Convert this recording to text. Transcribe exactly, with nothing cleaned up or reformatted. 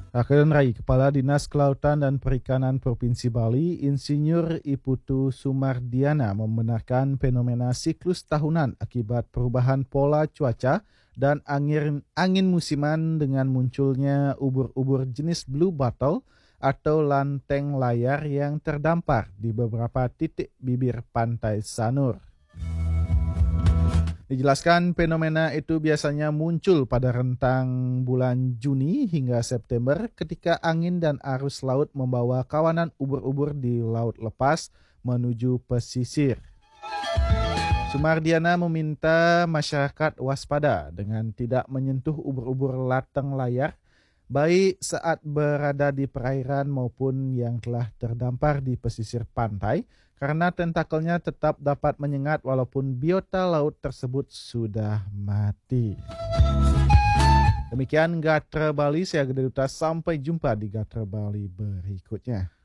Akan Rai, Kepala Dinas Kelautan dan Perikanan Provinsi Bali, Insinyur Iputu Sumardiana membenarkan fenomena siklus tahunan akibat perubahan pola cuaca dan angin, angin musiman dengan munculnya ubur-ubur jenis blue bottle atau lanteng layar yang terdampar di beberapa titik bibir pantai Sanur. Dijelaskan fenomena itu biasanya muncul pada rentang bulan Juni hingga September ketika angin dan arus laut membawa kawanan ubur-ubur di laut lepas menuju pesisir. Sumardiana meminta masyarakat waspada dengan tidak menyentuh ubur-ubur lateng layar baik saat berada di perairan maupun yang telah terdampar di pesisir pantai, karena tentakelnya tetap dapat menyengat walaupun biota laut tersebut sudah mati. Demikian Gatra Bali, saya Gede Duta, sampai jumpa di Gatra Bali berikutnya.